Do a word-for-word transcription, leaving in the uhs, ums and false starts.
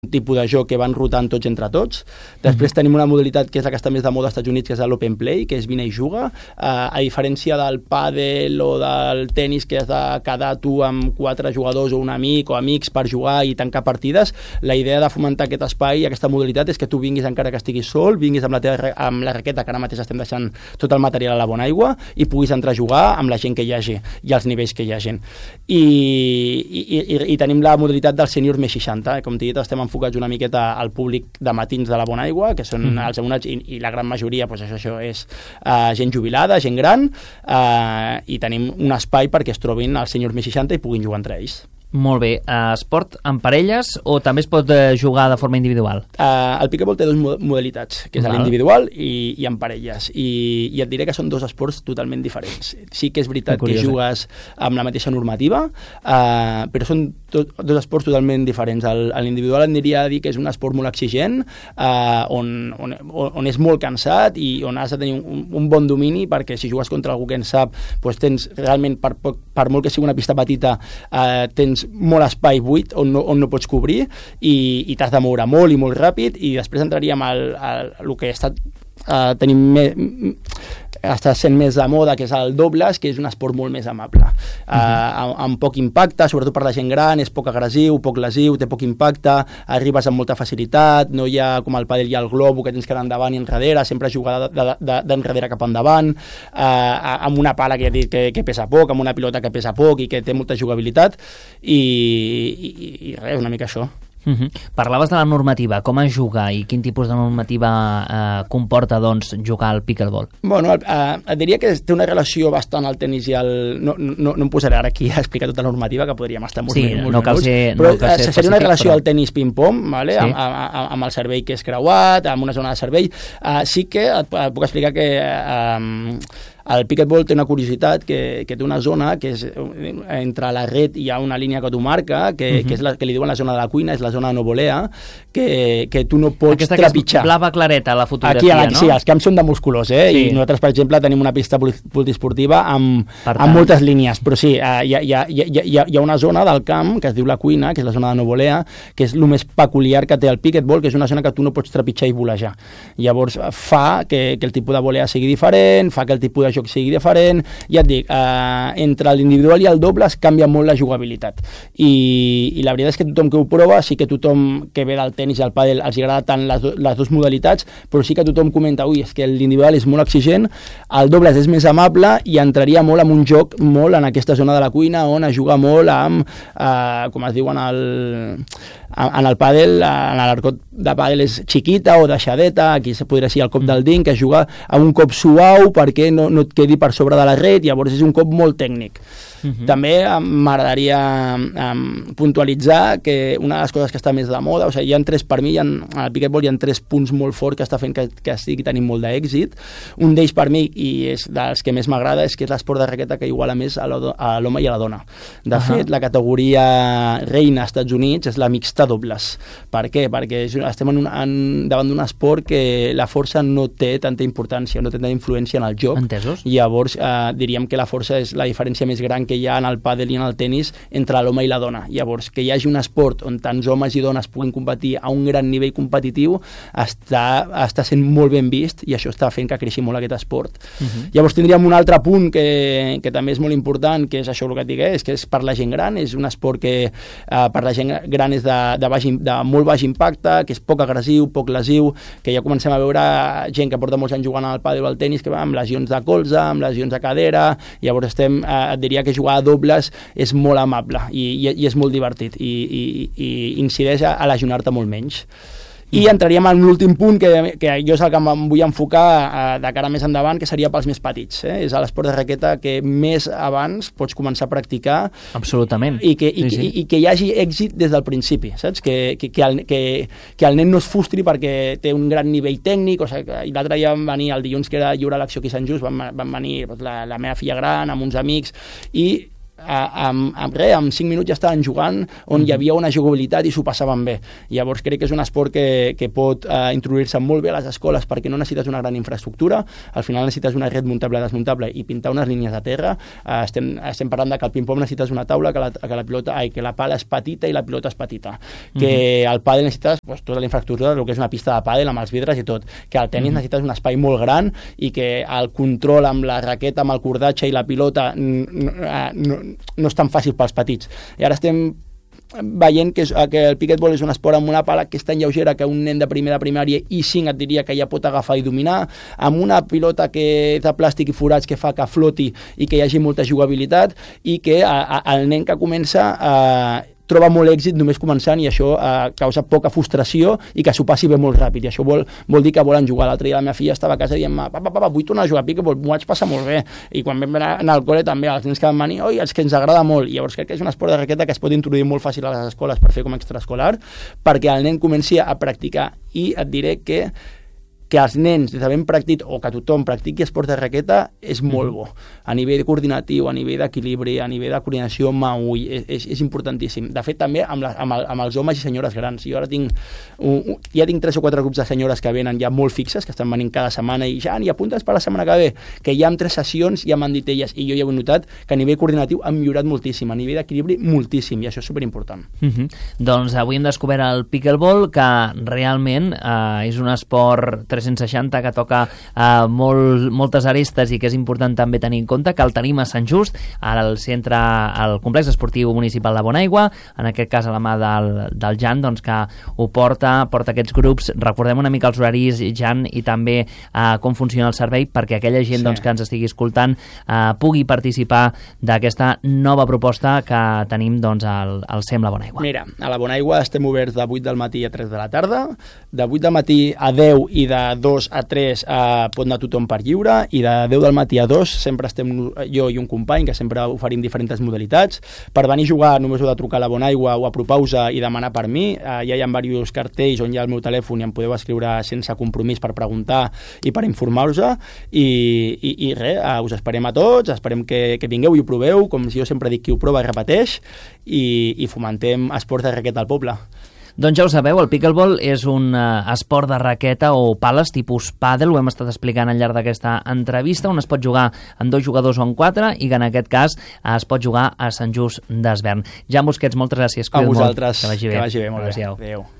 tipus de joc que van rotant tots entre tots. Després mm-hmm. tenim una modalitat que és la que està més de moda als Estats Units, que és l'Open Play, que és vine i juga. Uh, a diferència del pàdel o del tenis, que has de quedar tu amb quatre jugadors o un amic o amics per jugar i tancar partides, la idea de fomentar aquest espai i aquesta modalitat és que tu vinguis encara que estiguis sol, vinguis amb la, teva, amb la raqueta, que ara mateix estem deixant tot el material a la bona aigua, i puguis entrar a jugar amb la gent que hi hagi i els nivells que hi hagi. I, i, i, i tenim la modalitat del sènior més seixanta. Com t'he dit, estem enfocats una miqueta al públic de matins de la bona aigua, que són mm. els abonats, i, i la gran majoria pues, això, això és uh, gent jubilada, gent gran, uh, i tenim un espai perquè es trobin el sènior més seixanta i puguin jugar entre ells. Molt bé. Uh, esport en parelles o també es pot uh, jugar de forma individual? Uh, el pickleball té dues modalitats, que és Val. l'individual i, i en parelles. I, I et diré que són dos esports totalment diferents. Sí que és veritat que jugues amb la mateixa normativa, uh, però són tot, dos esports totalment diferents. El, l'individual em diria dir que és un esport molt exigent, uh, on, on, on és molt cansat i on has de tenir un, un bon domini, perquè si jugues contra algú que en sap, doncs tens realment, per, per molt que sigui una pista petita, uh, tens molt espai buit on no, on no pots cobrir i, i t'has de moure molt i molt ràpid, i després entraríem al, al, al que ha estat uh, tenim més, està sent més de moda, que és el dobles, que és un esport molt més amable, uh, uh-huh. amb, amb poc impacte, sobretot per la gent gran, és poc agressiu, poc lesiu, té poc impacte, arribes amb molta facilitat, no hi ha com al pàdel hi ha el globo que tens que anar endavant i enrere, sempre jugar d'enrere cap endavant, uh, amb una pala que, que, que pesa poc, amb una pilota que pesa poc i que té molta jugabilitat, i, i, i res, una mica això. Uh-huh. Parlaves de la normativa, com es juga i quin tipus de normativa eh, comporta doncs, jugar al pickleball? Bueno, eh, et diria que té una relació bastant al tenis i al... No, no, no em posaré ara aquí a explicar tota la normativa, que podríem estar molts, sí, molts no cal ser, però no cal ser seria una relació però... al tenis ping-pong, vale? Sí. amb, amb, amb el servei que és creuat, amb una zona de servei. Uh, sí que et, et puc explicar que... Uh, el pickleball té una curiositat, que, que té una zona que és entre la red hi ha una línia que t'ho marca, que, uh-huh. que és la que li diuen la zona de la cuina, és la zona no volea, que, que tu no pots Aquesta trepitjar. Aquesta que és blava clareta, la fotografia, aquí, aquí, no? Sí, els camps són de molts colors, eh? Sí. I nosaltres, per exemple, tenim una pista poliesportiva amb, amb moltes línies, però sí, uh, hi, ha, hi, ha, hi, ha, hi ha una zona del camp que es diu la cuina, que és la zona de no volea, que és el més peculiar que té el pickleball, que és una zona que tu no pots trepitjar i volejar. Llavors fa que, que el tipus de volea sigui diferent, fa que el tipus de joc sigui diferent. Ja et dic, eh, entre l'individual i el doble es canvia molt la jugabilitat, i, i la veritat és que tothom que ho prova, sí que tothom que ve del tenis i el pàdel els agrada tant les, do, les dues modalitats, però sí que tothom comenta, ui, és que l'individual és molt exigent, el doble és més amable i entraria molt en un joc molt en aquesta zona de la cuina on es juga molt amb, eh, com es diu en el, en el pàdel, en l'argot de pàdel és xiquita o deixadeta, aquí se podria ser el cop del ding, que es juga amb un cop suau perquè no, no et quedi per sobre de la red, llavors és un cop molt tècnic. Uh-huh. També m'agradaria um, puntualitzar que una de les coses que està més de moda, o sigui, hi ha tres, per mi, hi ha, al pickleball hi ha tres punts molt forts que està fent que, que estigui tenint molt d'èxit. Un d'ells per mi, i és dels que més m'agrada, és que és l'esport de raqueta que iguala més a l'home i a la dona. De uh-huh. fet, la categoria reina als Estats Units és la mixta dobles. Per què? Perquè estem en un, en, davant d'un esport que la força no té tanta importància, no té tanta influència en el joc. Entesos. Llavors, eh, diríem que la força és la diferència més gran que hi ha en el pàdel i en el tenis entre l'home i la dona. Llavors, que hi hagi un esport on tants homes i dones puguin competir a un gran nivell competitiu està, està sent molt ben vist, i això està fent que creixi molt aquest esport. Uh-huh. Llavors tindríem un altre punt que, que també és molt important, que és això el que et dic, és que és per la gent gran, és un esport que eh, per la gent gran és de, de, baix, de molt baix impacte, que és poc agressiu, poc lesiu, que ja comencem a veure gent que porta molts anys jugant al pàdel o al tenis que va amb lesions de colze, amb lesions de cadera, llavors estem, eh, et diria que jugar a dobles és molt amable i, i, i és molt divertit i, i, i incideix a, a lesionar-te molt menys. I entraríem en l'últim punt, que, que jo és el que em vull enfocar eh, de cara més endavant, que seria pels més petits. Eh? És l'esport de raqueta que més abans pots començar a practicar. Absolutament. I que, i, sí, sí. i, i que hi hagi èxit des del principi, saps? Que, que, que, el, que, que el nen no es frustri perquè té un gran nivell tècnic. O sigui, i l'altre dia van venir, el dilluns que era lliure elecció aquí a Sant Just, van, van venir la, la meva filla gran amb uns amics, i amb, amb res, en cinc minuts ja estaven jugant, on hi havia una jugabilitat i s'ho passaven bé. Llavors crec que és un esport que, que pot uh, introduir-se molt bé a les escoles perquè no necessites una gran infraestructura, al final necessites una red muntable, desmuntable i pintar unes línies de terra. Uh, estem, estem parlant de que al ping-pong necessites una taula, que la, que la pilota, ai, que la pala és petita i la pilota és petita, que mm-hmm. al pàdel necessites pues, tota la infraestructura del que és una pista de pàdel amb els vidres i tot, que al tenis mm-hmm. necessites un espai molt gran i que el control amb la raqueta, amb el cordatge i la pilota no, no, no és tan fàcil pels petits. I ara estem veient que, és, que el piquetbol és un esport amb una pala que és tan lleugera que un nen de primer de primària i cinc et diria que ja pot agafar i dominar, amb una pilota que és de plàstic i forats que fa que floti i que hi hagi molta jugabilitat i que a, a, el nen que comença a troba molt èxit només començant i això eh, causa poca frustració i que s'ho passi bé molt ràpid i això vol, vol dir que volen jugar. L'altre dia la meva filla estava a casa dient papa, papa, vull tornar a jugar a piquebol, m'ho vaig passar molt bé i quan vam anar al col·le també els nens que van venir, oi, els que ens agrada molt i llavors crec que és un esport de raqueta que es pot introduir molt fàcil a les escoles per fer com a extraescolar perquè el nen comenci a practicar i et diré que que els nens des de ben practit o que tothom practiqui esport de raqueta és molt bo. A nivell coordinatiu, a nivell d'equilibri, a nivell de coordinació mà-ull, és, és importantíssim. De fet, també amb, la, amb, el, amb els homes i senyores grans. Jo ara tinc, un, un, ja tinc tres o quatre grups de senyores que venen ja molt fixes, que estan venint cada setmana i ja n'hi apuntes per la setmana que ve, que ja amb tres sessions ja m'han dit elles, i jo ja he notat que a nivell coordinatiu han millorat moltíssim, a nivell d'equilibri moltíssim, i això és superimportant. Uh -huh. Doncs avui hem descobert el pickleball, que realment eh, és un esport tres cents seixanta que toca eh, molt, moltes arestes i que és important també tenir en compte que el tenim a Sant Just, al centre, al complex esportiu municipal de Bonaigua, en aquest cas a la mà del, del Jan, doncs que ho porta, porta aquests grups. Recordem una mica els horaris, Jan, i també eh, com funciona el servei perquè aquella gent sí. doncs, que ens estigui escoltant eh, pugui participar d'aquesta nova proposta que tenim doncs, al, al C E M La Bonaigua. Mira, a la Bonaigua estem oberts de vuit del matí a tres de la tarda, de vuit del matí a deu i de dos a tres eh, pot anar tothom per lliure, i de deu del matí a dos sempre estem jo i un company que sempre oferim diferents modalitats. Per venir a jugar només heu de trucar a la Bonaigua o apropar-vos i demanar per mi. Eh, ja hi ha diversos cartells on hi ha el meu telèfon i em podeu escriure sense compromís per preguntar i per informar-vos, i, i, i res, eh, us esperem a tots, esperem que, que vingueu i ho proveu, com jo sempre dic, qui ho prova repeteix, i, i fomentem esports de raqueta al poble. Doncs ja ho sabeu, el pickleball és un uh, esport de raqueta o pales tipus pàdel, ho hem estat explicant al llarg d'aquesta entrevista, on es pot jugar amb dos jugadors o amb quatre, i que en aquest cas uh, es pot jugar a Sant Just d'Esvern. Jan Busquets, moltes gràcies. A vosaltres, que vagi bé. Que vagi bé, molt Adéu. bé. Adéu.